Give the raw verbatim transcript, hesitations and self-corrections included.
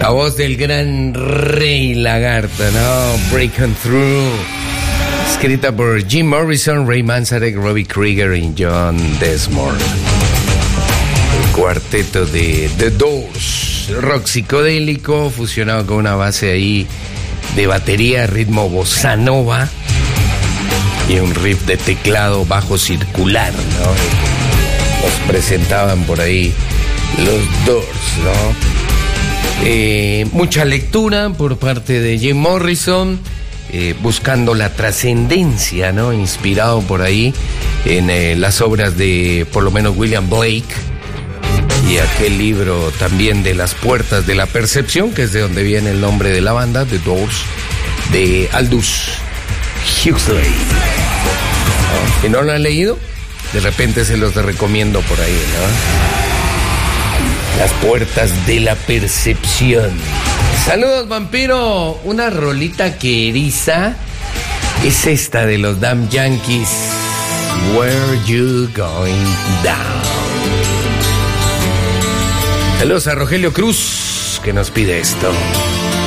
La voz del gran Rey Lagarto, ¿no? Breaking Through. Escrita por Jim Morrison, Ray Manzarek, Robbie Krieger y John Desmond. El cuarteto de The Doors. Rock psicodélico, fusionado con una base ahí de batería, ritmo bossa nova y un riff de teclado bajo circular, ¿no? Los presentaban por ahí los Doors, ¿no? Eh, mucha lectura por parte de Jim Morrison, eh, buscando la trascendencia, ¿no? Inspirado por ahí en eh, las obras de, por lo menos, William Blake y aquel libro también de Las Puertas de la Percepción, que es de donde viene el nombre de la banda, The Doors, de Aldous Huxley. ¿No? Si no lo han leído, de repente se los recomiendo por ahí, ¿no? Las Puertas de la Percepción. Saludos, vampiro. Una rolita que eriza es esta de los Damn Yankees. Where You Going Down. Saludos a Rogelio Cruz, que nos pide esto.